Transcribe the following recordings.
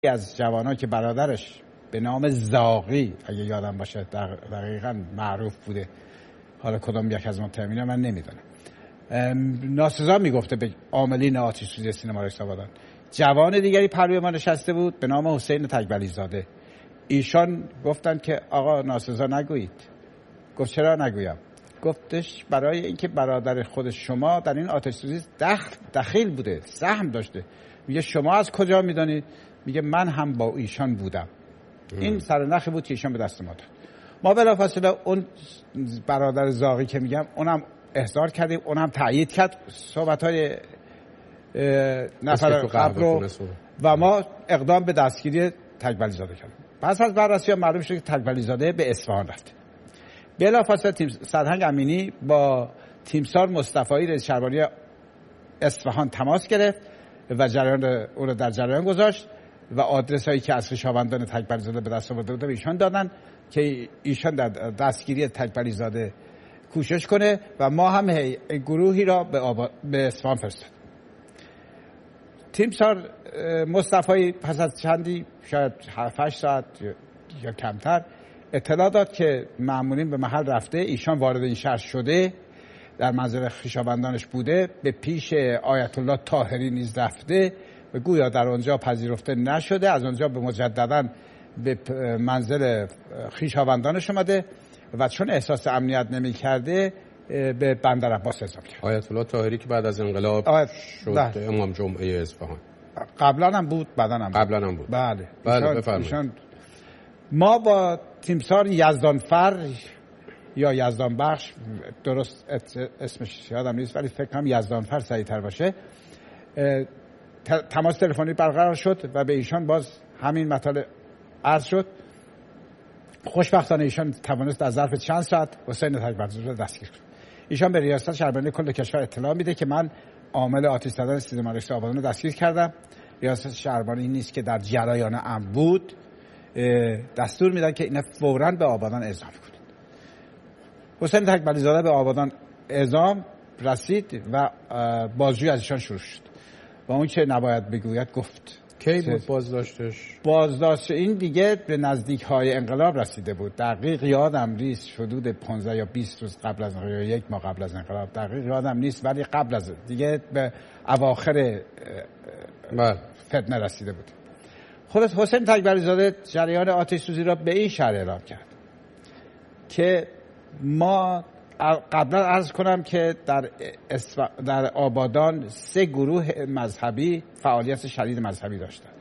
از جوانان که برادرش به نام زاغی اگه یادم باشه دقیقاً معروف بوده، حالا کدام یک از متهمین من نمیدونم، ناسزا میگفته به عاملین آتش سوزی سینما رئیس آبادان. جوان دیگری پروی ما نشسته بود به نام حسین تکبلی زاده. ایشان گفتن که آقا ناسزا نگویید. گفت چرا نگویم؟ گفتش برای اینکه برادر خود شما در این آتش سوزی دخیل بوده، سهم داشته. میگه شما از کجا میدانید؟ میگه من هم با ایشان بودم. این سرنخی بود که ایشان به دست ما داد. ما بلافاصله اون برادر زاغی که میگم اونم احضار کردیم، اونم تایید کرد صحبت‌های نفر قبل رو و ما اقدام به دستگیری تکبلی زاده کردیم. پس از بررسی معلوم شد که تکبلی زاده به اصفهان رفته. بلافاصله سرهنگ امینی با تیمسار مصطفی رئیس شهربانی اصفهان تماس گرفت و جریان او رو در جریان گذاشت و آدرس هایی که از خویشاوندان تکبلی زاده به دست آورده بوده به ایشان دادن که ایشان در دستگیری تکبلی زاده کوشش کنه و ما هم گروهی را به اصفهان فرستاد. تیمسار مصطفی پس از چندی شاید 7-8 ساعت یا کمتر اطلاع داد که مامورین به محل رفته، ایشان وارد این شهر شده، در منزل خویشاوندانش بوده، به پیش آیت الله طاهری نیز رفته و گویا در آنجا پذیرفته نشده، از آنجا به مجددا به منزل خویشاوندانش اومده و چون احساس امنیت نمی کرده به بندر عباس اعزام کرد. آیت الله طاهری که بعد از انقلاب شد امام جمعه اصفهان. قبلا هم بود، بعدا هم بود. بله بفرمایید. ما با تیمسار یزدانفر یا یزدانبخش، درست اسمش یادم نیست ولی فکر کنم یزدانفر صحیح‌تر باشه، تماس تلفنی برقرار شد و به ایشان باز همین مطالب عرض شد. خوشبختانه ایشان توانست در ظرف چند ساعت حسین تکبلی زاده دستگیر کنه. ایشان به ریاست شهربانی کل کشور اطلاع میده که من عامل آتش زدن سینما رئیس آبادان رو دستگیر کردم. ریاست شهربانی نیست که در جریان امر بود، دستور میدن که اینا فوراً به آبادان اعزام کنید. حسین تکبلی زاده به آبادان اعزام رسید و بازجویی از ایشان شروع شد و اون که نباید بگوید گفت. کی بود بازداشتش؟ بازداشت این دیگه به نزدیک های انقلاب رسیده بود. دقیق یادم نیست، حدود 15 یا 20 روز قبل از انقلاب یا 1 ماه قبل از انقلاب، دقیق یادم نیست ولی قبل از دیگه به اواخر فتنه رسیده بود. خود حسین تکبلی زاده جریان آتش سوزی را به این شرح اعلام کرد که ما قبلا عرض کنم که در آبادان 3 گروه مذهبی فعالیت شدید مذهبی داشتند.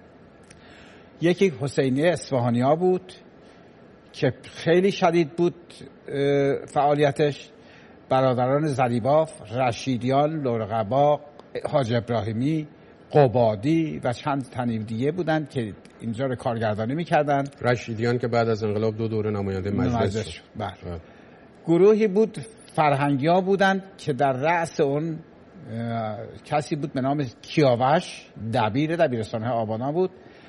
یکی حسینیه اصفهانی‌ها بود که خیلی شدید بود فعالیتش، برادران ذریباف، رشیدیان، لورقبا، حاج ابراهیمی، قبادی و چند تن دیگه بودند که اینجا رو کارگردانی می‌کردن. رشیدیان که بعد از انقلاب 2 دوره نماینده مجلس شد. بله. گروهی بود فرهنگی‌ها بودند که در رأس اون کسی بود به نام کیاوش، دبیرستان آبادان بود.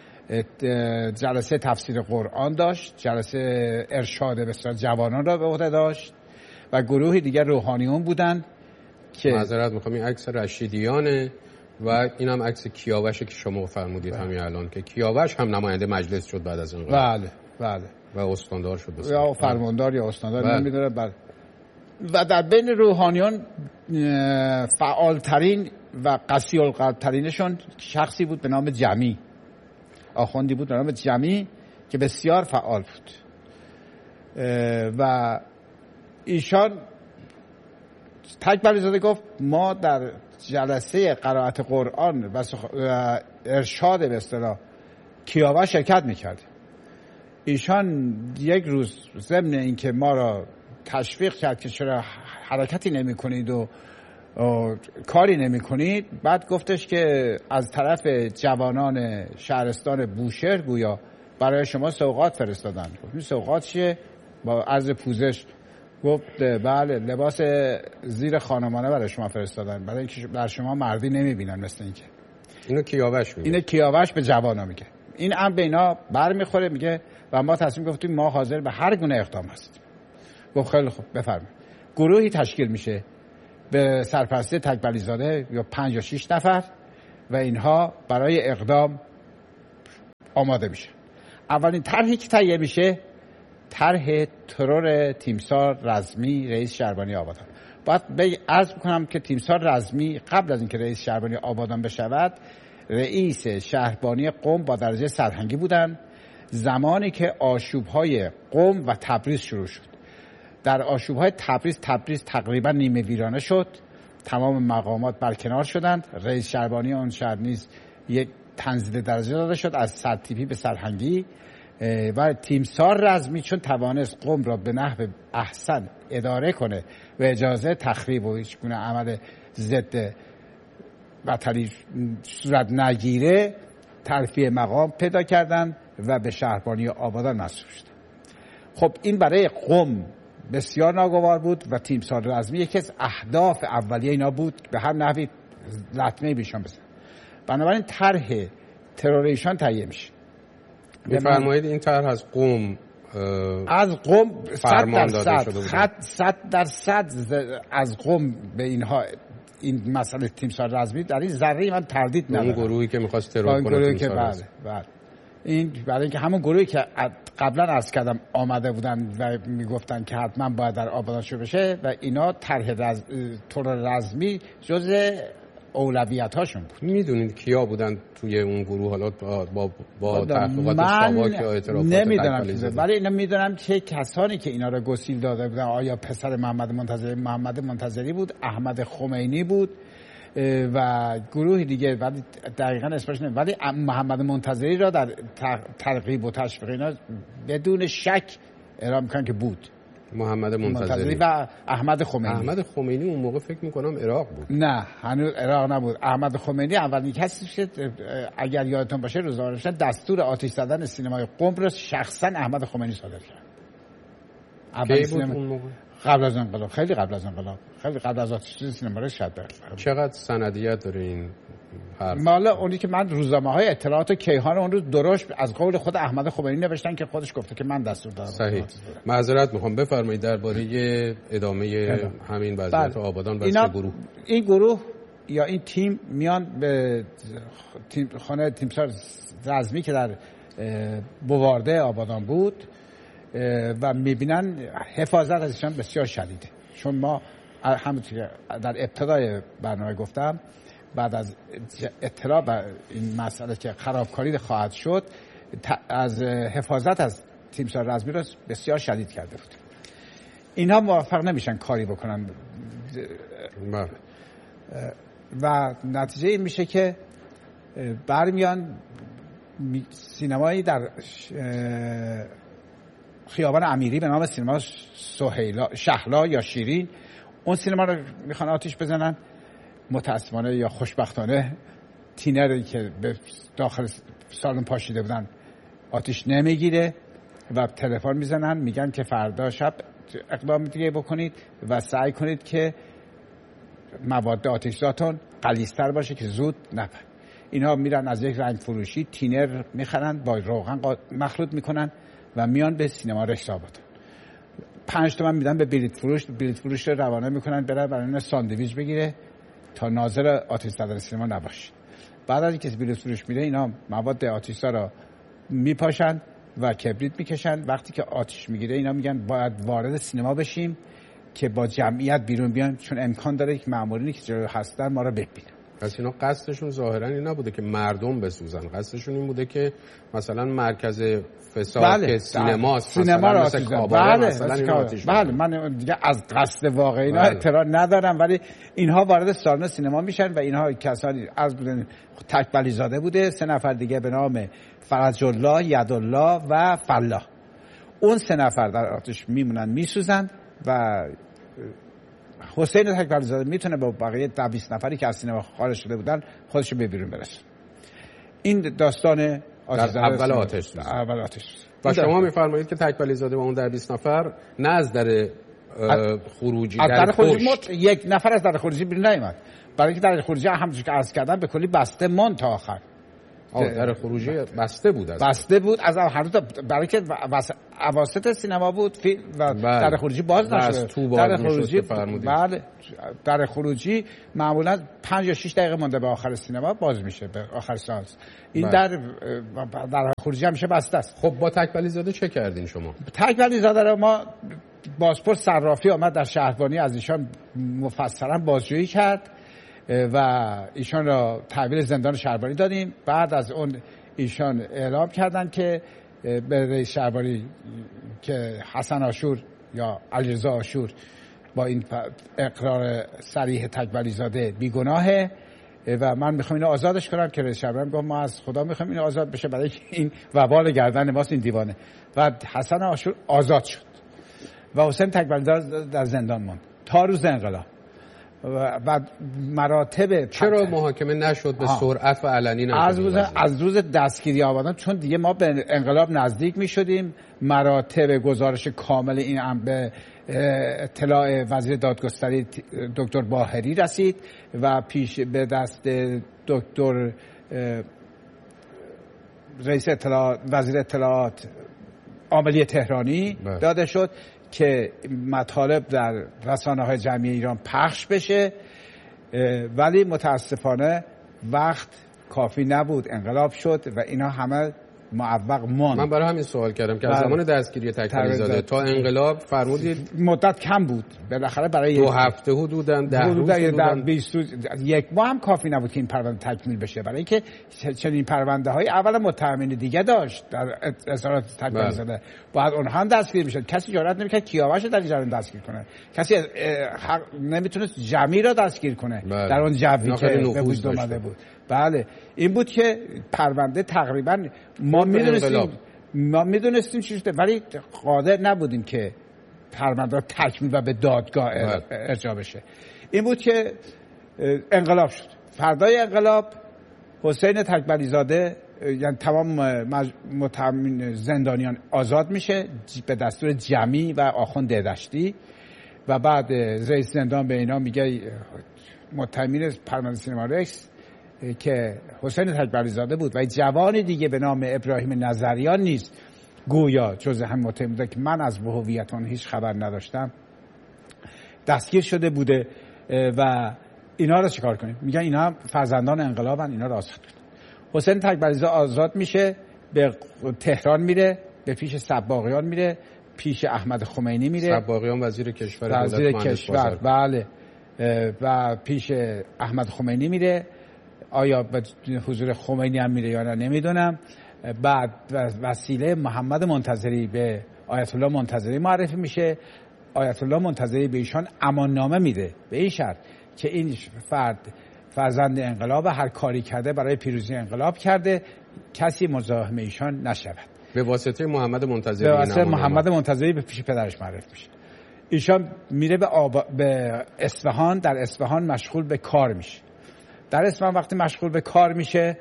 جلسه تفسیر قرآن داشت، جلسه ارشاد بسیار جوانان را به عهده داشت و گروهی دیگر روحانیون بودند که معذرت می‌خوام این عکس رشیدیانه و این هم عکس کیاوشه که شما فرمودید همین الان که کیاوش هم نماینده مجلس شد بعد از انقلاب. بله و استاندار شد یا فرماندار یا استاندار نمیدونه. بله. و در بین روحانیان فعالترین و قسی القلب‌ترینشون شخصی بود به نام جمی، آخوندی بود به نام جمی که بسیار فعال بود و ایشان تکبلی زاده گفت ما در جلسه قرائت قرآن و ارشاد به اصطلاح کیاوش شرکت میکردیم. ایشان یک روز ضمن اینکه ما را تشویق کرد که چرا حرکتی نمی کنید و کاری نمی کنید، بعد گفتش که از طرف جوانان شهرستان بوشهر گویا برای شما سوغات فرستادن. این سوغات چیه؟ با عرض پوزش گفت بله لباس زیر خانمانه برای شما فرستادن، برای اینکه در شما مردی نمی بینن. مثل اینکه اینو کیاوش میگه، اینو کیاوش به جوانا میگه. این هم به اینا برمیخوره میگه و ما تصمیم گرفتیم ما حاضر به هر گونه اقدام هستیم. گفت خیلی خوب بفرمایید. گروهی تشکیل میشه به سرپرستی تکبلی زاده یا 5 یا 6 نفر و اینها برای اقدام آماده میشه. اولین طرحی که تهیه میشه طرح ترور تیمسار رزمی رئیس شهربانی آبادان. باید عرض بکنم که تیمسار رزمی قبل از اینکه رئیس شهربانی آبادان بشود رئیس شهربانی قم با درجه سرهنگی بودند. زمانی که آشوب‌های قم و تبریز شروع شد، در آشوب‌های تبریز تقریبا نیمه ویرانه شد، تمام مقامات برکنار شدند. رئیس شهربانی آن شهر نیز یک تنزیل درجه داده شد از سرتیپی به سرهنگی و تیمسار رزمی چون توانست قم را به نحو احسن اداره کنه و اجازه تخریب و هیچ گونه عمل ضد وطنی صورت نگیره، ترفیع مقام پیدا کردند و به شهربانی آبادان منصوب شد. خب این برای قم بسیار ناگوار بود و تیمسار رزمی یکی از اهداف اولیه اینا بود به هر نحوی لطمه بیشان بزن. بنابراین طرح تروریشان تهیه میشه. بفرمایید این طرح از قم فرمان داده شده بود. 100% از قم به اینها این مسئله تیمسار رزمی در این ذره من تردید ندارم. اون گروهی که می‌خواست ترور کنه تیمسار رزمی. بله. این برای اینکه همون گروهی که قبلا عرض کردم آمده بودن و میگفتن که حتما باید در آبادان شروع بشه و اینا طرح ترور رزمی جزء اولویت هاشون بود. میدونید کیا بودن توی اون گروه؟ حالا با تحقیقات ساواک یا اعترافات نمیدونم، ولی اینا میدونم که کسانی که اینا رو گسیل داده بودن آیا پسر محمد منتظری بود، احمد خمینی بود و گروه دیگه، ولی دقیقاً اسمش نمیدونم، ولی محمد منتظری را در ترغیب و تشویق اینا بدون شک اعلام میکنن که بود. محمد منتظری و احمد خمینی اون موقع فکر میکنم عراق بود. نه هنوز عراق نبود. احمد خمینی اولین کسی شد، اگر یادتون باشه روزنامه دستور آتش زدن سینمای قم را شخصا احمد خمینی صادر کرد. کی بود اون موقع؟ قبل از انقلاب، خیلی قبل از انقلاب، خیلی قبل از آتش زدن سینما را شد. چقدر سندیت داره این حرف؟ مالا اونی که من روزنامه‌های اطلاعات کیهان اون روز درشت از قول خود احمد خمینی نوشتن که خودش گفته که من دستور دادم. صحیح. معذرت میخوام، بفرمایید درباره ادامه همین وضعیت آبادان و گروه. این گروه یا این تیم میان به خانه تیمسار رزمی که در بوارده آبادان بود و میبینن حفاظت ازشان بسیار شدیده، چون ما همونطور در ابتدای برنامه گفتم بعد از اطلاع به این مسئله که خرابکاری خواهد شد از حفاظت از تیمسار رزمی را بسیار شدید کرده بود. اینها موفق نمیشن کاری بکنن و نتیجه این میشه که برمیان سینمایی در خیابان امیری به نام سینما شهلا یا شیرین، اون سینما رو میخوان آتیش بزنن. متاسفانه یا خوشبختانه تینری که به داخل سالن پاشیده بودن آتیش نمیگیره و تلفن میزنن میگن که فردا شب اقدام دیگه بکنید و سعی کنید که مواد آتشزاتون غلیظ‌تر باشه که زود نپره. اینا میرن از یک رنگ فروشی تینر میخرن با روغن مخلوط میکنن و میان به سینما رشت آبادان. 5 تومن میدن به بلیط فروش رو روانه میکنن بره برای ساندویچ بگیره تا ناظر آتش زدن سینما نباشه. بعد از اینکه بلیط فروش میره اینا مواد آتش‌زا رو میپاشن و کبریت میکشن. وقتی که آتش میگیره اینا میگن باید وارد سینما بشیم که با جمعیت بیرون بیان، چون امکان داره که مامورینی که جلوی هستن ما رو ببینن. پس اینا قصدشون ظاهرا این نبوده که مردم بسوزن، قصدشون این بوده که مثلا مرکز فساد که سینماست، سینما رو مثلا کاباره بله من دیگه از قصد واقعی اینا اطلاع ندارم، ولی اینها وارد سالن سینما میشن و اینها کسانی از بودن تکبلی زاده بوده، 3 نفر دیگه به نام فرج الله، یدالله و فلاح. اون 3 نفر در آتش میمونن میسوزن و حسین تکبلی زاده میتونه با بقیه 20 نفری که از سینما خارج شده بودن خودش به بیرون برسه. این داستان اول آتش و شما میفرمایید که تکبلی زاده و اون 20 نفر نه از در خروجی در خروجی یک نفر از در خروجی بیرون نیامد، برای اینکه در خروجی همونجوری که عرض کردم به کلی بسته ماند تا آخر. در خروجی بسته بود از هنوز برای که اواسط سینما بود و در خروجی باز نشده. در خروجی بله در خروجی معمولا 5 یا 6 دقیقه مونده به آخر سینما باز میشه، به آخر سانس. این در خروجی همیشه بسته است. خب با تک‌ولی زاده چه کردین شما؟ تک‌ولی زاده رو ما بازپرس صرافی آمد در شهربانی، از ایشان مفصلا بازجویی کرد و ایشان را تحویل زندان شهربانی دادیم. بعد از اون ایشان اعلام کردن که به رئیس شهربانی که حسن عاشور یا علیرضا عاشور با این اقرار صریح تک‌ولی زاده بیگناهه و من میخوام اینو آزادش کنم، که رئیس شهربانی گفت ما از خدا میخوام اینو آزاد بشه برای این وبال گردن ماست این دیوانه. و حسن عاشور آزاد شد و حسین تک‌ولی زاده در زندان ماند تا روز انقلاب. و مراتب چرا محاکمه نشد به سرعت و علنی نشد؟ از روز دستگیری آبادان، چون دیگه ما به انقلاب نزدیک می شدیم. مراتب گزارش کامل این به اطلاع وزیر دادگستری دکتر باهری رسید و پیش به دست دکتر رئیس اطلاعات وزیر اطلاعات عاملی تهرانی داده شد که مطالب در رسانه‌های جمعی ایران پخش بشه، ولی متاسفانه وقت کافی نبود، انقلاب شد و اینا همه معوق ماند. من برای همین سوال کردم که از زمان دستگیری تک‌ولی زاده تا انقلاب فرمودید مدت کم بود، بالاخره برای 2 هفته حدوداً 10 روز حدوداً 20 روز، 1 ماه هم کافی نبود که این پرونده تکمیل بشه، برای اینکه چنین پرونده‌های اول متهمین دیگه داشت در اظهارات تک‌ولی زاده، بعد اونها هم دستگیر میشد. کسی جرئت نمی‌کرد کیاوش رو در این جریان دستگیر کنه، کسی نمیتونست جمعی را دستگیر کنه در اون جوی که به وجود اومده بود. بله این بود که پرونده تقریبا ما میدونستیم چی شده، ولی قادر نبودیم که پرونده را تکمیل و به دادگاه ارجاع بشه. این بود که انقلاب شد. فردای انقلاب حسین تک‌ولی زاده یعنی تمام متهمین زندانیان آزاد میشه به دستور جمی و آخوند دشتی و بعد رئیس زندان به اینا میگه متهمین پرونده سینما رکس که حسین تک‌ولی زاده بود و جوانی دیگه به نام ابراهیم نظریان نیست گویا جز هم متهم بوده که من از هویت اون هیچ خبر نداشتم، دستگیر شده بوده و اینا رو چیکار کنیم؟ میگن اینا فرزندان انقلابن، اینا رو آزاد کنیم. حسین تک‌ولی زاده آزاد میشه، به تهران میره، به پیش سباقیان میره، پیش احمد خمینی میره. سباقیان وزیر کشور بله، و پیش احمد خمینی میره. آیا به حضور خمینی هم میره یا نه نمیدونم. بعد وسیله محمد منتظری به آیت الله منتظری معرفی میشه. آیت الله منتظری به ایشان اماننامه میده به این شرط که این فرزند انقلاب، هر کاری کرده برای پیروزی انقلاب کرده، کسی مزاحم ایشان نشود. به واسطه محمد منتظری، به واسطه محمد منتظری به پیش پدرش معرفی میشه. ایشان میره به اصفهان، در اصفهان مشغول به کار میشه. در اصفهان وقتی مشغول به کار میشه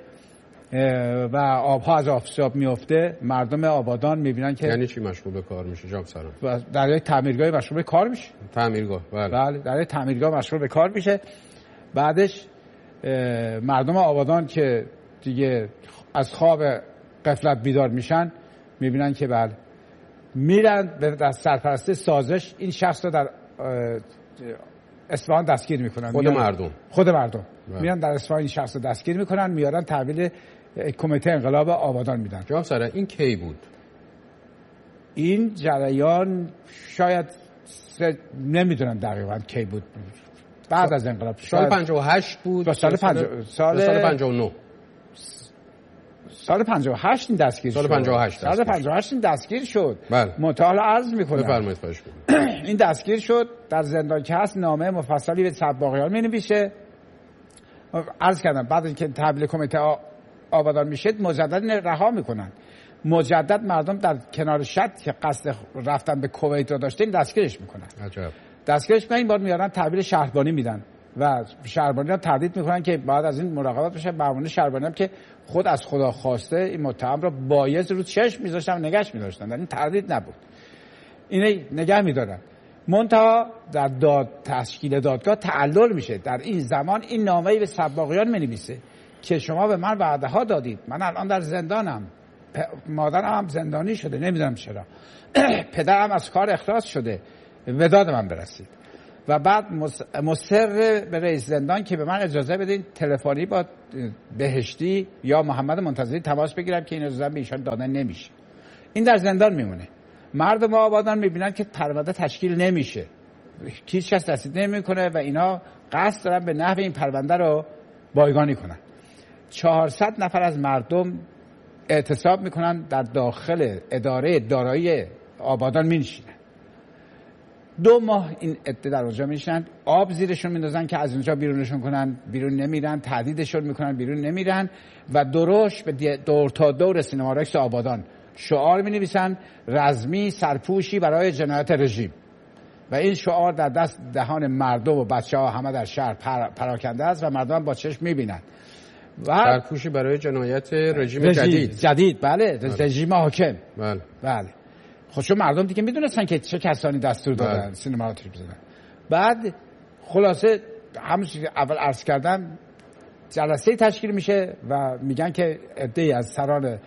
و آبها از آفتاب میفته، مردم آبادان میبینن که یعنی چی مشغول به کار میشه جناب سران؟ در یک تعمیرگاه مشغول به کار میشه. تعمیرگاه بله در یک تعمیرگاه مشغول به کار میشه. بعدش مردم آبادان که دیگه از خواب غفلت بیدار میشن میبینن که بله، میرن به سرپرستی سازش این شخص رو در اصفهان دستگیر میکنن. خود مردم میرن در اصفهان این شخص رو دستگیر میکنن، میارن تحویل کمیته انقلاب آبادان میدن. جناب سران این کی بود؟ این جریان شاید نمیدونم دقیقاً کی بود. بعد از انقلاب سال 58 بود. سال 59. سال 58 این دستگیر شد. سال 58 این دستگیر شد. منتها عرض میکنم بفرمایید. این دستگیر شد، در زندان که هست نامه مفصلی به سباقیان مینویسه. عرض کردم بعد اینکه تحویل کمیته آبادان میشه مجدد رها میکنن. مجدد مردم در کنار شط که قصد رفتن به کویت رو داشتن دستگیرش میکنن. عجب. دستگیرش میکنن، این بار میارن تحویل شهربانی میدن و شهربانی هم تردید میکنن که بعد از این مراقبت بشه. معمول شهربانی هم که خود از خدا خواسته این متهم را بایز رو چشم میذاشتن و نگهش میداشتن، در این تردید نبود، اینه نگه میدارن. منتها در تشکیل دادگاه تعلل میشه. در این زمان این نامه‌ای به سباقیان مینویسه که شما به من وعده ها دادید، من الان در زندانم، مادرم هم زندانی شده، نمیدونم چرا، پدرم از کار اخراج شده، وداد من برسید. و بعد مصر به رئیس زندان که به من اجازه بدین تلفنی با بهشتی یا محمد منتظری تماس بگیرم که این اجازه به ایشان داده نمیشه. این در زندان میمونه. مردم آبادان میبینن که پرونده تشکیل نمیشه، هیچ کس رسید نمیکنه و اینا قصد دارن به نحو این پرونده رو بایگانی کنن. 400 نفر از مردم اعتصاب میکنن، در داخل اداره دارایی آبادان مینشینن. 2 ماه این عده در اونجا میشن، آب زیرشون میندازن که از اونجا بیرونشون کنن، بیرون نمیرن، تهدیدشون میکنن بیرون نمیرن و دروش به دور تا دور سینما رکس آبادان شعار مینویسن رزمی سرپوشی برای جنایت رژیم و این شعار در دست دهان مردم و بچه‌ها همه در شهر پراکنده است و مردم با چشم میبینن. و سرپوشی برای جنایت رژیم جدید بله، رژیم حاکم. بله. خودشون مردم دیگه میدونستن که چه کسانی دستور دادن سینما رو تریپ زدن. بعد خلاصه همونجوری که اول عرض کردم جلسه تشکیل میشه و میگن که عده‌ای از سران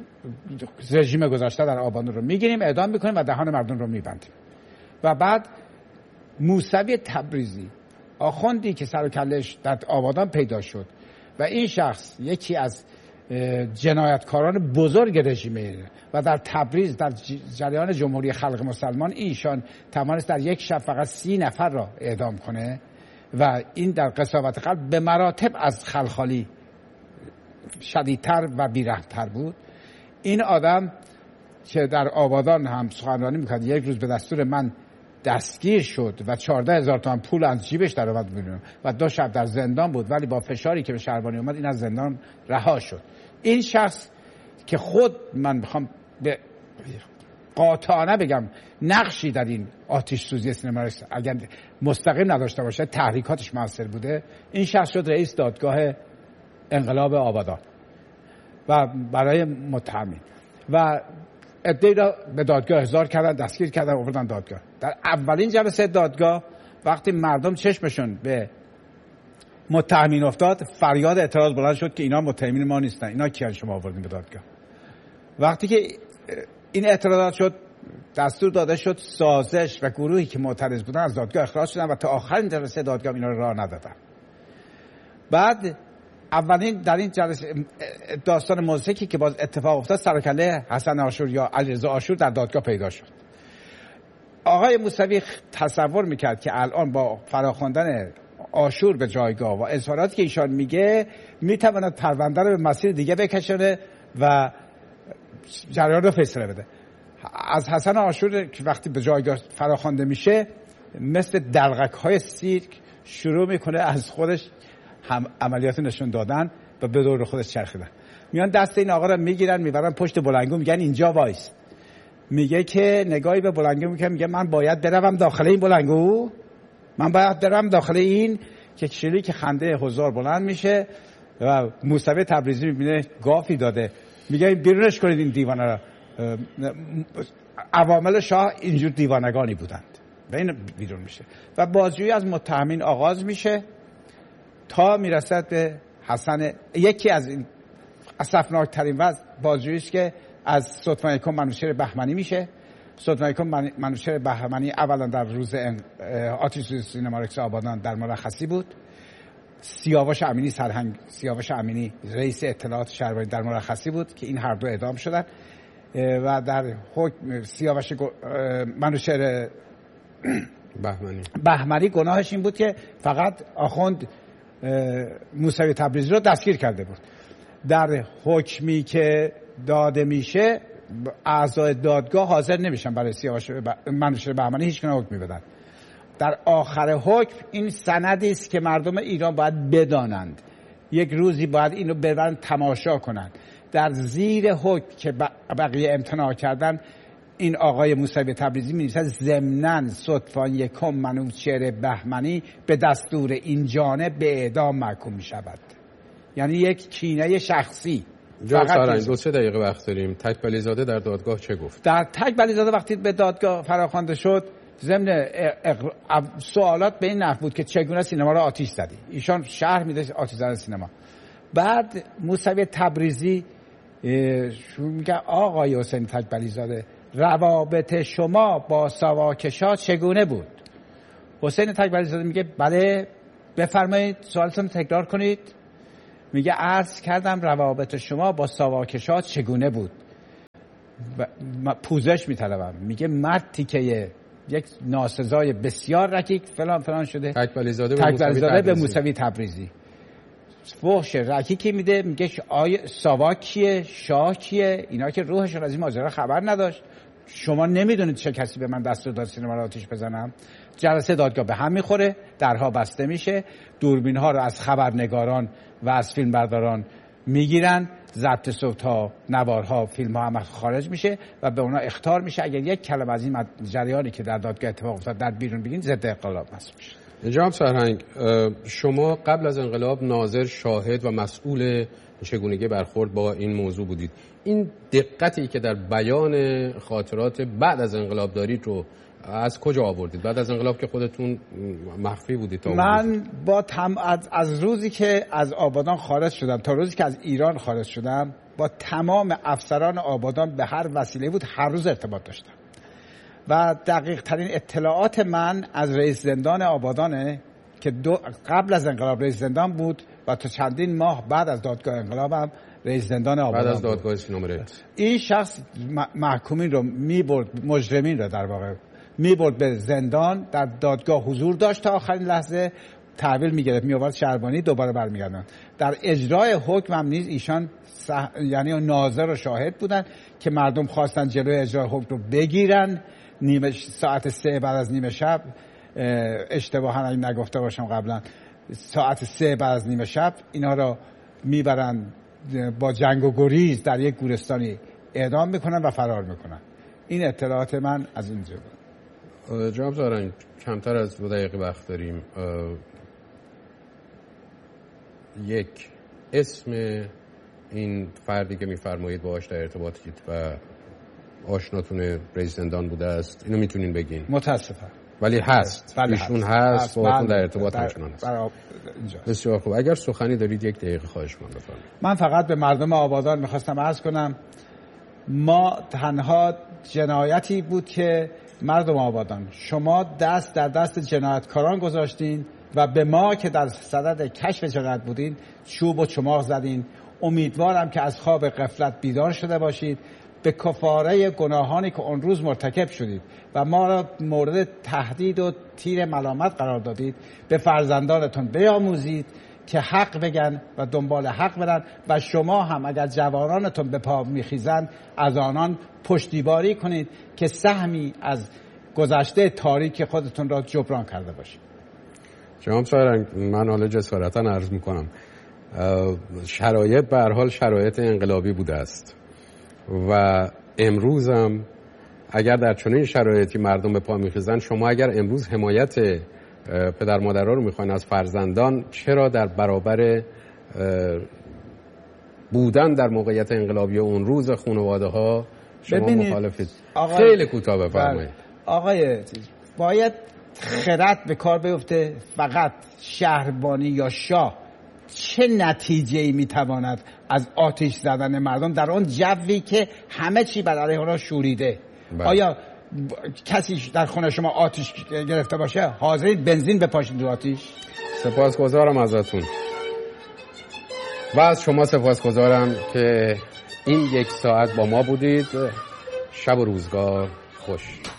رژیم گذشته در آبادان رو میگیریم، اعدام میکنیم و دهان مردم رو میبندیم. و بعد موسوی تبریزی، آخوندی که سر و کله‌اش در آبادان پیدا شد و این شخص یکی از جنایتکاران بزرگ رژیمه و در تبریز در جریان جمهوری خلق مسلمان ایشان توانست در یک شب فقط 30 نفر را اعدام کنه و این در قساوت قلب به مراتب از خلخالی شدیدتر و بی‌رحم‌تر بود. این آدم که در آبادان هم سخنرانی میکرد یک روز به دستور من دستگیر شد و 14,000 تومان پول از جیبش در اومد بیرون و 2 شب در زندان بود، ولی با فشاری که به شهربانی اومد این از زندان رها شد. این شخص که خود من میخوام به قاطعانه بگم نقشی در این آتش سوزی سینما اگر مستقیم نداشته باشه تحریکاتش موثر بوده، این شخص شد رئیس دادگاه انقلاب آبادان و برای متهمین و عده‌ای را به دادگاه احضار کردن، دستگیر کردن، آوردن دادگاه. در اولین جلسه دادگاه وقتی مردم چشمشون به متهمین افتاد فریاد اعتراض بلند شد که اینا متهمین ما نیستن، اینا کیان شما آوردین به دادگاه. وقتی که این اعتراضات شد دستور داده شد سازش و گروهی که معترض بودن از دادگاه اخراج شدن و تا آخرین جلسه دادگاه اینا رو راه ندادن. بعد اولین در این جلسه داستان موزیکی که باز اتفاق افتاد، سر و کله حسن آشور یا علیرضا آشور در دادگاه پیدا شد. آقای موسوی تصور میکرد که الان با فراخواندن آشور به جایگاه و اظهاراتی که ایشان میگه میتواند پرونده رو به مسیر دیگه بکشونه و جریان رو فیصله بده. از حسن آشور که وقتی به جایگاه فراخوانده میشه مثل دلغک‌های سیرک شروع میکنه از خودش هم عملیات نشون دادن و به دور خودش چرخیدن. میان دست این آقا رو میگیرن میبرن پشت بلنگو، میگن اینجا وایس. میگه که نگاهی به بلنگو میکنه، میگه من باید بروم داخل این بلنگو، من باید برم داخل این. که شلیک خنده حضار بلند میشه و موسوی تبریزی میبینه گافی داده، میگه بیرونش کنید این دیوانه را. عوامل شاه اینجور دیوانگانی بودند و این بیرون میشه و بازجویی از متهمین آغاز میشه تا میرسد به حسن. یکی از این اسفناکترین وضع بازجویی است که از ستوان یکم منوچهر بهمنی میشه. ستوان یکم منوچهر بهمنی اولا در روز آتش سوزی سینما رکس آبادان در مرخصی بود. سیاوش امینی سیاوش امینی رئیس اطلاعات شهربانی در مرخصی بود که این هر دو اعدام شدند و در حکم سیاوش منوچهر بهمنی گناهش این بود که فقط آخوند موسوی تبریزی رو دستگیر کرده بود. در حکمی که داده میشه اعضای دادگاه حاضر نمیشن برای سیاوش منوچهر بهمنی هیچ گونه حکمی بدن. در آخر حکم این سندی است که مردم ایران باید بدانند، یک روزی باید اینو ببرن تماشا کنند. در زیر حکم که بقیه امتناع کردن این آقای موسوی تبریزی می‌نویسد ضمناً ستوان یکم منوچهر بهمنی به دستور این جانب به اعدام محکوم می‌شود. یعنی یک کینه شخصی. جناب سارنگ 2-3 دقیقه وقت داریم. تکبلی زاده در دادگاه چه گفت؟ در تکبلی زاده وقتی به دادگاه فراخوانده شد ضمن سوالات به این نحو بود که چگونه سینما را آتش زدی. ایشان شرح میده آتش زدن سینما. بعد موسوی تبریزی میگه آقای حسین تکبری زاده روابط شما با ساواکشا چگونه بود؟ حسین تکبری زاده میگه بله بفرمایید سوالتون تکرار کنید. میگه عرض کردم روابط شما با ساواکشا چگونه بود؟ پوزش میطلبم. میگه مردی که یک ناسزای بسیار رکیک فلان فلان شده. تکبری زاده به موسوی تبریزی فحش رکیکی میده. میگه ساواک کیه، شاه کیه، اینا که روحشون از این ماجرا خبر نداشت. شما نمیدونید چه کسی به من دستور داد سینما رو آتیش بزنم. جلسه دادگاه به هم میخوره، درها بسته میشه، دوربین ها رو از خبرنگاران و از فیلمبرداران میگیرن، ضبط صوت ها، نوارها، فیلم ها هم خارج میشه و به اونا اخطار میشه اگر یک کلمه از این جریانی که در دادگاه اتفاق افتاد در بیرون بگین ضد انقلاب محسوب میشه. جناب سرهنگ، شما قبل از انقلاب ناظر، شاهد و مسئول چگونگی برخورد با این موضوع بودید. این دقتی که در بیان خاطرات بعد از انقلاب دارید رو از کجا آوردید؟ بعد از انقلاب که خودتون مخفی بودید. من از روزی که از آبادان خارج شدم تا روزی که از ایران خارج شدم با تمام افسران آبادان به هر وسیله بود هر روز ارتباط داشتم و دقیق ترین اطلاعات من از رئیس زندان آبادانه که قبل از انقلاب رئیس زندان بود و تا چندین ماه بعد از دادگاه انقلابم رئیس زندان آبادان بعد از دادگاه سینما. این شخص محکومین رو میبرد، مجرمین رو در واقع میبرد به زندان، در دادگاه حضور داشت تا آخرین لحظه، تحویل میگرفت میآورد شهربانی، دوباره برمیگردن. در اجرای حکم هم نیز ایشان یعنی ناظر و شاهد بودن که مردم خواستن جلوی اجرای حکم رو بگیرن. ساعت 3 بعد از نیمه شب، اشتباها اگه نگفته باشم قبلا، ساعت 3 بعد از نیمه شب اینا رو میبرن با جنگ و گریز در یک گورستانی اعدام میکنن و فرار میکنن. این اطلاعات من از اینجا بود. جناب سرهنگ، کمتر از 2 دقیقه وقت داریم. یک اسم این فردی که میفرمایید باهاش در ارتباطید و آشناتون رئیس زندان بوده است، اینو میتونین بگین؟ متاسفم ولی هست. ایشون هست باهاتون در ارتباط همچنان هست. بسیار خوب. اگر سخنی دارید 1 دقیقه خواهش می‌کنم بفرمایید. من فقط به مردم آبادان میخواستم عرض کنم ما تنها جنایتی بود که مردم آبادان شما دست در دست جنایتکاران گذاشتین و به ما که در صدد کشف جنایت بودین چوب و چماق زدین. امیدوارم که از خواب غفلت بیدار شده باشید، به کفاره گناهانی که اون روز مرتکب شدید و ما را مورد تهدید و تیر ملامت قرار دادید به فرزندانتون بیاموزید که حق بگن و دنبال حق برن و شما هم اگر جوانانتون به پا میخیزن از آنان پشتیبانی کنید که سهمی از گذشته تاریک خودتون را جبران کرده باشید. جناب سرهنگ، من حالا جسارتا عرض میکنم شرایط به هر حال شرایط انقلابی بوده است و امروز هم اگر در چنین شرایطی مردم به پا میخیزن، شما اگر امروز حمایت پدر مادرها رو میخواین از فرزندان، چرا در برابر بودن در موقعیت انقلابی اون روز خانواده ها شما مخالفید؟ خیلی کوتاه بفرمایید. آقای باید خرد به کار بیفته. فقط شهربانی یا شاه چه نتیجه‌ای میتواند از آتش زدن مردم در آن جوی که همه چی بر علیه آنها شوریده؟ آیا کسی در خونه شما آتش گرفته باشه حاضرید بنزین بپاشید رو آتش؟ سپاسگزارم ازتون و از شما سپاسگزارم که این 1 ساعت با ما بودید. شب و روزگار خوش.